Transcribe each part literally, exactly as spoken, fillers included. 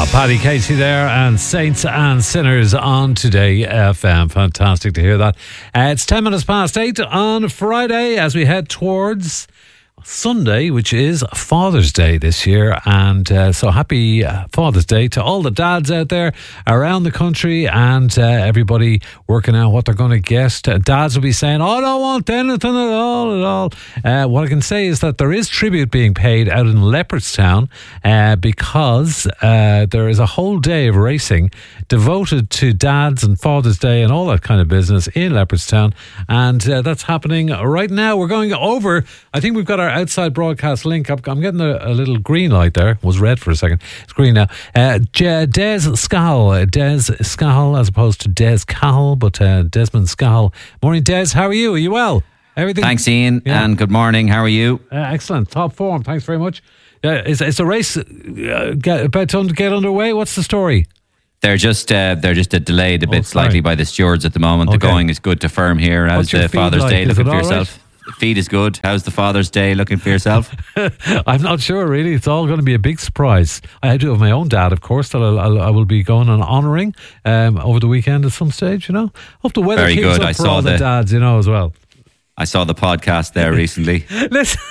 Paddy Casey there, and Saints and Sinners on Today F M. Fantastic to hear that. Uh, it's ten minutes past eight on Friday as we head towards Sunday, which is Father's Day this year. And uh, so happy uh, Father's Day to all the dads out there around the country, and uh, everybody working out what they're going to get. Uh, dads will be saying, oh, I don't want anything at all at all. Uh, what I can say is that there is tribute being paid out in Leopardstown uh, because uh, there is a whole day of racing devoted to dads and Father's Day and all that kind of business in Leopardstown. And uh, that's happening right now. We're going over, I think we've got our outside broadcast link. I'm, I'm getting a, a little green light there. It was red for a second. It's green now. Uh, Des Scahill, Des Scahill as opposed to Des Cahill, but uh, Desmond Scahill. Morning, Des. How are you? Are you well? Everything? Thanks, Ian, yeah. And good morning. How are you? Uh, excellent. Top form. Thanks very much. Uh, is, is the race uh, get, about to get underway? What's the story? They're just uh, they're just delayed a bit oh, slightly by the stewards at the moment. Okay. The going is good to firm here. How's the Father's like? Day looking for yourself? Right? Feed is good. How's the Father's Day looking for yourself? I'm not sure, really. It's all going to be a big surprise. I do have my own dad, of course, that I'll, I'll, I will be going and honouring um, over the weekend at some stage, you know. Hope the weather Very keeps good. up I for saw all the, the dads, you know, as well. I saw the podcast there recently. Listen.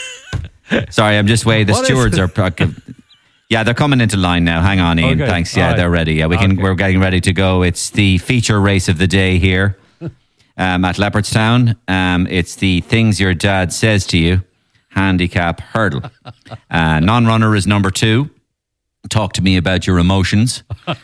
Sorry, I'm just waiting. The What stewards are... Yeah, they're coming into line now. Hang on, Ian. Okay. Thanks. Yeah, right. They're ready. Yeah, we can. Okay. We're getting ready to go. It's the feature race of the day here um, at Leopardstown. Um, it's the Things Your Dad Says to You handicap hurdle. Uh, non-runner is number two. Talk to me about your emotions.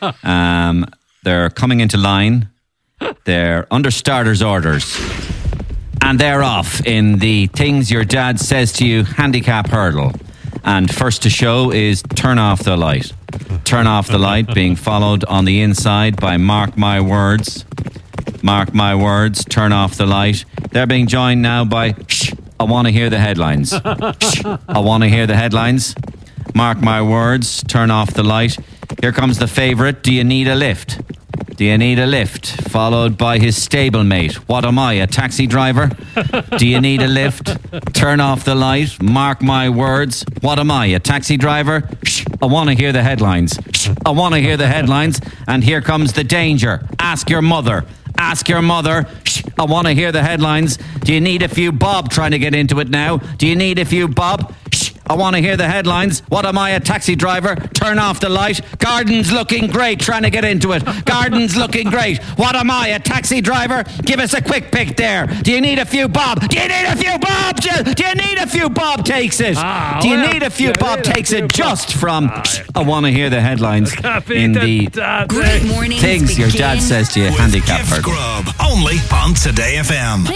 Um, they're coming into line. They're under starters orders. And they're off in the Things Your Dad Says to You handicap hurdle. And first to show is Turn Off the Light. Turn Off the Light being followed on the inside by Mark My Words. Mark My Words, Turn Off the Light. They're being joined now by Shh, I Want to Hear the Headlines. Shh, I Want to Hear the Headlines. Mark My Words, Turn Off the Light. Here comes the favourite, Do You Need a Lift? Do you need a lift? Followed by his stablemate. What am I, a taxi driver? Do you need a lift? Turn off the light. Mark my words. What am I, a taxi driver? Shh, I want to hear the headlines. Shh, I want to hear the headlines. And here comes the danger. Ask your mother. Ask your mother. Shh, I want to hear the headlines. Do you need a few bob trying to get into it now? Do you need a few bob? Shh, I want to hear the headlines. What am I, a taxi driver? Turn off the light. Garden's looking great, trying to get into it. Garden's looking great. What am I, a taxi driver? Give us a quick pick there. Do you need a few bob? Do you need a few bob? Do you need a few bob takes it? Ah, Do you well, need a few you bob takes it bob. just from Ah, Shh, I want to hear the headlines in the Great mornings Things Your Dad begin Says to You with handicap Gift hurdle. Grub, only on Today F M.